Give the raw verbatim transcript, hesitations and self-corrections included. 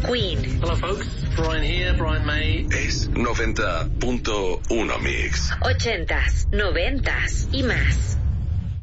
Queen. Hello folks, Brian here, Brian May. Es noventa punto uno Mix. Ochentas, noventas y más.